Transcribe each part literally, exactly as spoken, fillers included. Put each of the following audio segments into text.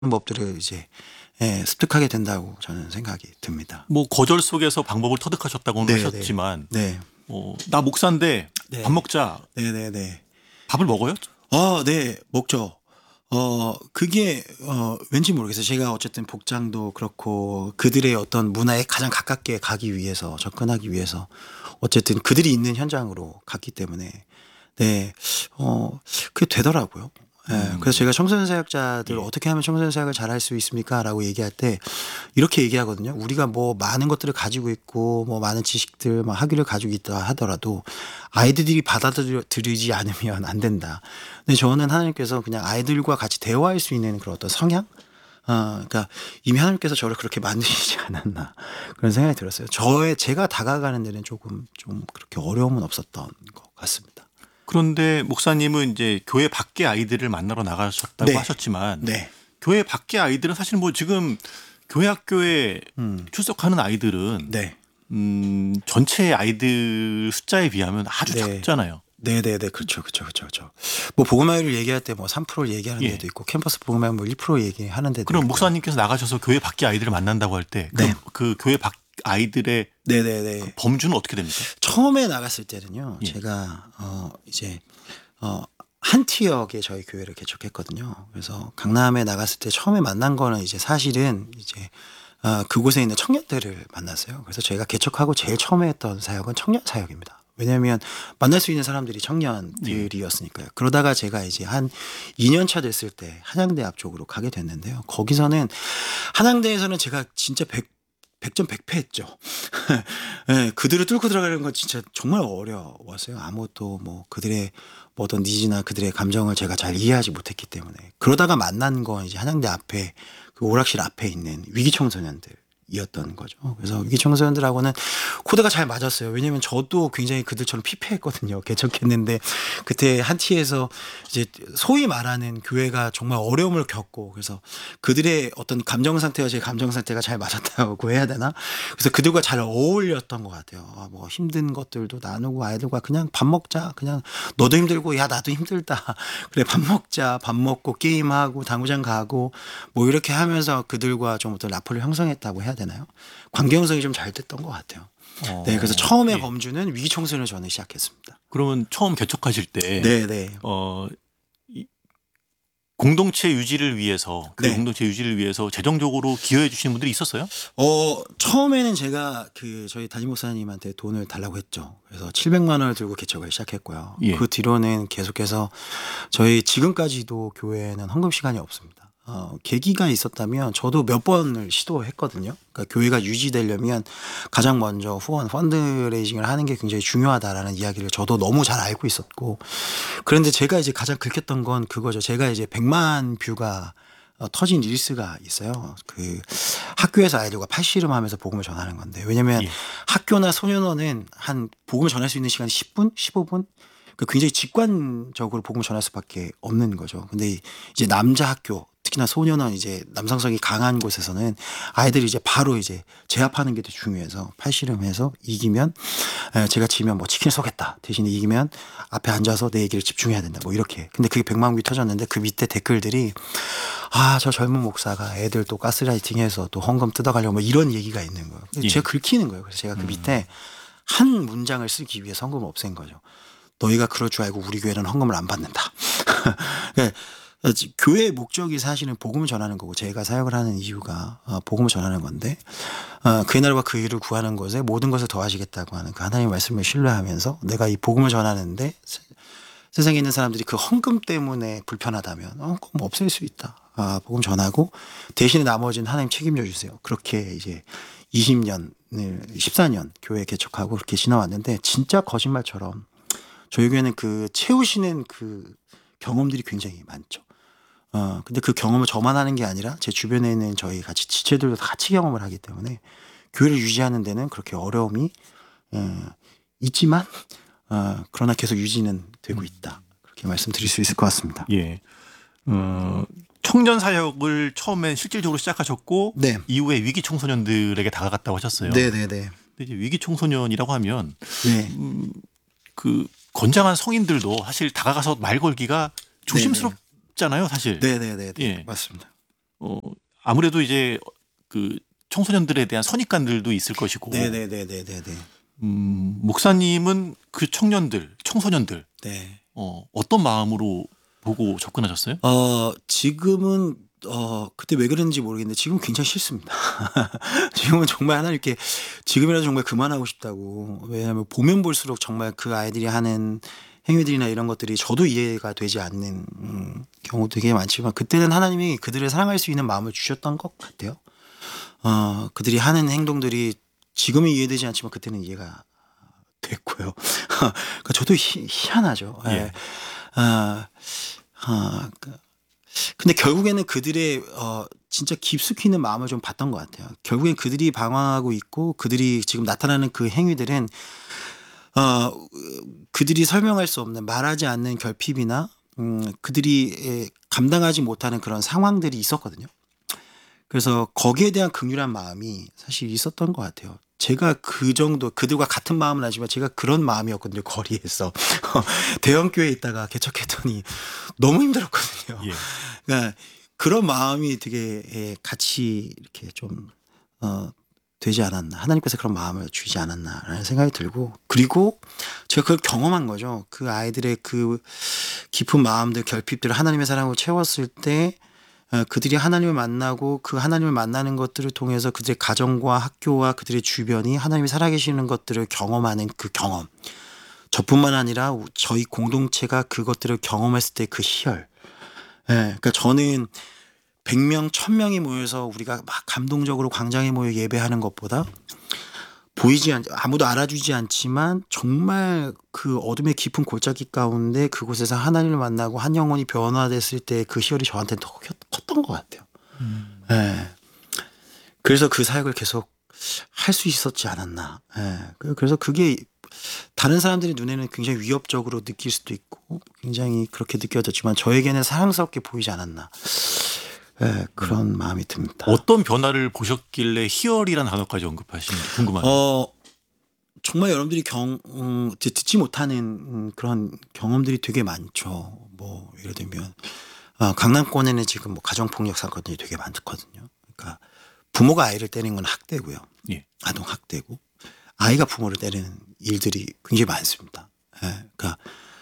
법들을 이제 예 습득하게 된다고 저는 생각이 듭니다. 뭐 거절 속에서 방법을 터득하셨다고는 네, 하셨지만 네. 어, 나 목사인데 네. 밥 먹자. 네네네. 밥을 먹어요? 어, 네, 먹죠. 어, 그게 어, 왠지 모르겠어요. 제가 어쨌든 복장도 그렇고 그들의 어떤 문화에 가장 가깝게 가기 위해서 접근하기 위해서 어쨌든 그들이 있는 현장으로 갔기 때문에 네, 어, 그게 되더라고요. 예, 음. 그래서 제가 청소년 사역자들 예. 어떻게 하면 청소년 사역을 잘할 수 있습니까? 라고 얘기할 때 이렇게 얘기하거든요. 우리가 뭐 많은 것들을 가지고 있고 뭐 많은 지식들, 뭐 학위를 가지고 있다 하더라도 아이들이 받아들이지 않으면 안 된다. 근데 저는 하나님께서 그냥 아이들과 같이 대화할 수 있는 그런 어떤 성향? 어, 그러니까 이미 하나님께서 저를 그렇게 만드시지 않았나 그런 생각이 들었어요. 저의 제가 다가가는 데는 조금 좀 그렇게 어려움은 없었던 것 같습니다. 그런데 목사님은 이제 교회 밖의 아이들을 만나러 나가셨다고 네. 하셨지만 네. 교회 밖의 아이들은 사실 뭐 지금 교회 학교에 음. 출석하는 아이들은 네. 음, 전체 아이들 숫자에 비하면 아주 네. 작잖아요. 네네네. 그렇죠. 그렇죠. 그렇죠. 그렇죠. 뭐 복음화를 얘기할 때 뭐 삼 퍼센트를 얘기하는 예. 데도 있고 캠퍼스 복음화 뭐 일 퍼센트 얘기하는 데도 그럼 있고. 목사님께서 나가셔서 교회 밖의 아이들을 만난다고 할 때 그 네. 그 교회 밖 아이들의 네네네. 범주는 어떻게 됩니까? 처음에 나갔을 때는요. 예. 제가 어 이제 어 한티역에 저희 교회를 개척했거든요. 그래서 강남에 나갔을 때 처음에 만난 거는 이제 사실은 이제 어 그곳에 있는 청년들을 만났어요. 그래서 제가 개척하고 제일 처음에 했던 사역은 청년 사역입니다. 왜냐하면 만날 수 있는 사람들이 청년들이었으니까요. 그러다가 제가 이제 한 이 년 차 됐을 때 한양대 앞쪽으로 가게 됐는데요. 거기서는 한양대에서는 제가 진짜 백 백 점 백 패했죠. 예, 그들을 뚫고 들어가는 건 진짜 정말 어려웠어요. 아무것도 뭐 그들의 뭐 어떤 니즈나 그들의 감정을 제가 잘 이해하지 못했기 때문에. 그러다가 만난 건 이제 한양대 앞에 그 오락실 앞에 있는 위기 청소년들. 이었던 거죠. 그래서 위기 청소년들하고는 코드가 잘 맞았어요. 왜냐하면 저도 굉장히 그들처럼 피폐했거든요. 개척했는데 그때 한티에서 이제 소위 말하는 교회가 정말 어려움을 겪고 그래서 그들의 어떤 감정 상태와 제 감정 상태가 잘 맞았다고 해야 되나? 그래서 그들과 잘 어울렸던 것 같아요. 아, 뭐 힘든 것들도 나누고 아이들과 그냥 밥 먹자. 그냥 너도 힘들고 야 나도 힘들다. 그래 밥 먹자. 밥 먹고 게임하고 당구장 가고 뭐 이렇게 하면서 그들과 좀 어떤 라포를 형성했다고 해야 되나? 되나요? 관계 형성이 좀 잘 됐던 것 같아요. 어, 네, 그래서 처음에 예. 범주는 위기 청소년을 저는 시작했습니다. 그러면 처음 개척하실 때 네, 네. 어, 이 공동체 유지를 위해서 그 네. 공동체 유지를 위해서 재정적으로 기여해 주시는 분들이 있었어요? 어, 처음에는 제가 그 저희 담임 목사님한테 돈을 달라고 했죠. 그래서 칠백만 원을 들고 개척을 시작했고요. 예. 그 뒤로는 계속해서 저희 지금까지도 교회는 헌금 시간이 없습니다. 어, 계기가 있었다면 저도 몇 번을 시도했거든요. 그러니까 교회가 유지되려면 가장 먼저 후원 펀드레이징을 하는 게 굉장히 중요하다라는 이야기를 저도 너무 잘 알고 있었고 그런데 제가 이제 가장 긁혔던 건 그거죠. 제가 이제 백만 뷰가 어, 터진 릴스가 있어요. 그 학교에서 아이들과 팔씨름하면서 복음을 전하는 건데 왜냐하면 예. 학교나 소년원은 한 복음을 전할 수 있는 시간이 십 분, 십오 분 그 굉장히 직관적으로 복음을 전할 수밖에 없는 거죠. 근데 이제 남자 학교 특히나 소년원 이제 남성성이 강한 곳에서는 아이들이 이제 바로 이제 제압하는 게 더 중요해서 팔씨름해서 이기면 제가 지면 뭐 치킨 쏘겠다 대신에 이기면 앞에 앉아서 내 얘기를 집중해야 된다 뭐 이렇게. 근데 그게 백만 뷰 터졌는데 그 밑에 댓글들이 아, 저 젊은 목사가 애들 또 가스라이팅해서 또 헌금 뜯어가려고 뭐 이런 얘기가 있는 거예요. 근데 예. 제가 긁히는 거예요. 그래서 제가 그 밑에 한 문장을 쓰기 위해 헌금을 없앤 거죠. 너희가 그럴 줄 알고 우리 교회는 헌금을 안 받는다. 그러니까 교회의 목적이 사실은 복음을 전하는 거고 제가 사역을 하는 이유가 복음을 전하는 건데 그의 나라와 그 일을 구하는 것에 모든 것을 더하시겠다고 하는 그 하나님의 말씀을 신뢰하면서 내가 이 복음을 전하는데 세상에 있는 사람들이 그 헌금 때문에 불편하다면 헌금 없앨 수 있다. 아, 복음 전하고 대신에 나머지는 하나님 책임져 주세요. 그렇게 이제 이십 년을 십사 년 교회 개척하고 그렇게 지나왔는데 진짜 거짓말처럼 저희 교회는 그 채우시는 그 경험들이 굉장히 많죠. 어, 근데 그 경험을 저만 하는 게 아니라 제 주변에 있는 저희 같이 지체들도 같이 경험을 하기 때문에 교회를 유지하는 데는 그렇게 어려움이 어, 있지만 어, 그러나 계속 유지는 되고 있다. 그렇게 말씀드릴 수 있을 것 같습니다. 예. 어, 청년 사역을 처음엔 실질적으로 시작하셨고 네. 이후에 위기 청소년들에게 다가갔다고 하셨어요. 네네네. 근데 이제 위기 청소년이라고 하면 네. 음, 그 건장한 성인들도 사실 다가가서 말 걸기가 조심스럽잖아요, 사실. 네네네. 예. 맞습니다. 어, 아무래도 이제 그 청소년들에 대한 선입관들도 있을 것이고. 네네네네네네. 음, 목사님은 그 청년들, 청소년들 네. 어, 어떤 마음으로 보고 접근하셨어요? 어 지금은 어 그때 왜 그랬는지 모르겠는데 지금 굉장히 싫습니다. 지금은 정말 하나님께 지금이라도 정말 그만하고 싶다고. 왜냐하면 보면 볼수록 정말 그 아이들이 하는 행위들이나 이런 것들이 저도 이해가 되지 않는 음 경우 되게 많지만 그때는 하나님이 그들을 사랑할 수 있는 마음을 주셨던 것 같아요. 어 그들이 하는 행동들이 지금은 이해되지 않지만 그때는 이해가 됐고요. 그러니까 저도 희 희한하죠. 예. 예. 아. 아 그 근데 결국에는 그들의 어 진짜 깊숙이 있는 마음을 좀 봤던 것 같아요. 결국엔 그들이 방황하고 있고 그들이 지금 나타나는 그 행위들은 어 그들이 설명할 수 없는 말하지 않는 결핍이나 음 그들이 예 감당하지 못하는 그런 상황들이 있었거든요. 그래서 거기에 대한 긍휼한 마음이 사실 있었던 것 같아요. 제가 그 정도 그들과 같은 마음은 아니지만 제가 그런 마음이었거든요, 거리에서. 대형 교회에 있다가 개척했더니 너무 힘들었거든요. 예. 그러니까 그런 마음이 되게 예 같이 이렇게 좀 어 되지 않았나. 하나님께서 그런 마음을 주지 않았나라는 생각이 들고 그리고 제가 그걸 경험한 거죠. 그 아이들의 그 깊은 마음들 결핍들을 하나님의 사랑으로 채웠을 때 어 그들이 하나님을 만나고 그 하나님을 만나는 것들을 통해서 그들의 가정과 학교와 그들의 주변이 하나님이 살아계시는 것들을 경험하는 그 경험. 저뿐만 아니라 저희 공동체가 그것들을 경험했을 때 그 희열. 예. 그러니까 저는 백 명, 천 명이 모여서 우리가 막 감동적으로 광장에 모여 예배하는 것보다 보이지 않 아무도 알아주지 않지만 정말 그 어둠의 깊은 골짜기 가운데 그곳에서 하나님을 만나고 한 영혼이 변화됐을 때 그 희열이 저한테는 더 컸 컸던 것 같아요. 음. 예. 그래서 그 사역을 계속 할 수 있었지 않았나. 예. 그 그래서 그게 다른 사람들의 눈에는 굉장히 위협적으로 느낄 수도 있고 굉장히 그렇게 느껴졌지만 저에게는 사랑스럽게 보이지 않았나. 예. 그런 마음이 듭니다. 어떤 변화를 보셨길래 희열이라는 단어까지 언급하시는지 궁금하네요. 어 정말 여러분들이 경 음 듣 듣지 못하는 음 그런 경험들이 되게 많죠. 뭐 예를 들면 아 강남권에는 지금 뭐 가정폭력 사건들이 되게 많거든요. 그러니까 부모가 아이를 때리는 건 학대고요. 예. 아동 학대고 아이가 부모를 때리는 일들이 굉장히 많습니다. 예. 그러니까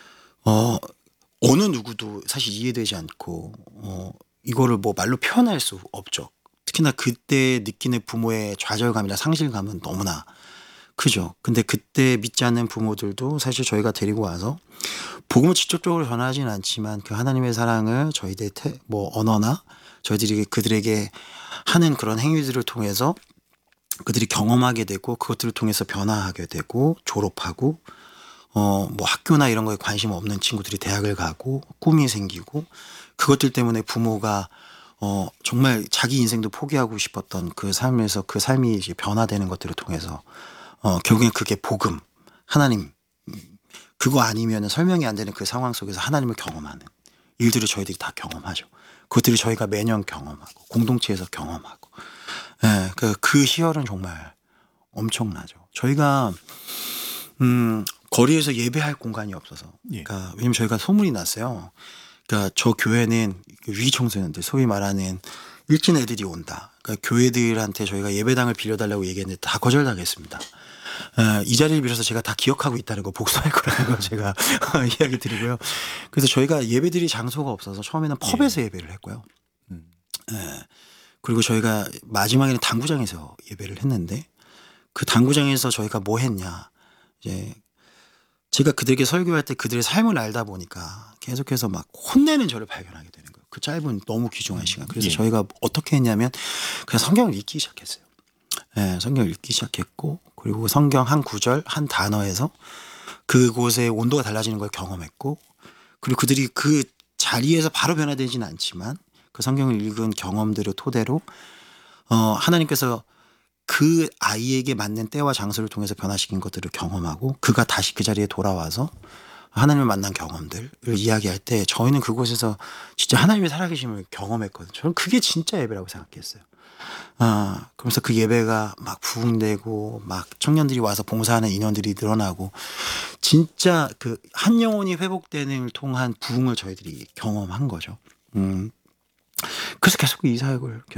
어 어느 누구도 사실 이해되지 않고 어 이거를 뭐 말로 표현할 수 없죠. 특히나 그때 느끼는 부모의 좌절감이나 상실감은 너무나 크죠. 근데 그때 믿지 않는 부모들도 사실 저희가 데리고 와서 복음을 직접적으로 전하지는 않지만 그 하나님의 사랑을 저희들의 태, 뭐 언어나 저희들이 그들에게 하는 그런 행위들을 통해서 그들이 경험하게 되고 그것들을 통해서 변화하게 되고 졸업하고 어 뭐 학교나 이런 거에 관심 없는 친구들이 대학을 가고 꿈이 생기고 그것들 때문에 부모가 어 정말 자기 인생도 포기하고 싶었던 그 삶에서 그 삶이 이제 변화되는 것들을 통해서 어 결국엔 그게 복음, 하나님 그거 아니면은 설명이 안 되는 그 상황 속에서 하나님을 경험하는 일들을 저희들이 다 경험하죠. 그것들을 저희가 매년 경험하고 공동체에서 경험하고 예. 그 그 희열은 정말 엄청나죠. 저희가 음 거리에서 예배할 공간이 없어서 예. 그러니까 왜냐면 저희가 소문이 났어요. 그러니까 저 교회는 위기 청소년들 소위 말하는 일진 애들이 온다. 그러니까 교회들한테 저희가 예배당을 빌려달라고 얘기했는데 다 거절당했습니다. 어, 이 자리를 빌어서 제가 다 기억하고 있다는 거 복수할 거라는 걸 제가 이야기 드리고요. 그래서 저희가 예배드릴 장소가 없어서 처음에는 펍에서 예배를 했고요. 음. 예. 그리고 저희가 마지막에는 당구장에서 예배를 했는데 그 당구장에서 저희가 뭐 했냐. 이제 제가 그들에게 설교할 때 그들의 삶을 알다 보니까 계속해서 막 혼내는 저를 발견하게 되는 거예요. 그 짧은 너무 귀중한 시간. 그래서 예. 저희가 어떻게 했냐면 그냥 성경을 읽기 시작했어요. 예, 성경을 읽기 시작했고 그리고 성경 한 구절 한 단어에서 그곳의 온도가 달라지는 걸 경험했고 그리고 그들이 그 자리에서 바로 변화되지는 않지만 그 성경을 읽은 경험들을 토대로 어 하나님께서 그 아이에게 맞는 때와 장소를 통해서 변화시킨 것들을 경험하고 그가 다시 그 자리에 돌아와서 하나님을 만난 경험들을 이야기할 때 저희는 그곳에서 진짜 하나님의 살아계심을 경험했거든요. 저는 그게 진짜 예배라고 생각했어요. 아, 그러면서 그 예배가 막 부흥되고 막 청년들이 와서 봉사하는 인원들이 늘어나고 진짜 그 한 영혼이 회복되는 걸 통한 부흥을 저희들이 경험한 거죠. 음. 그래서 계속 이 사역을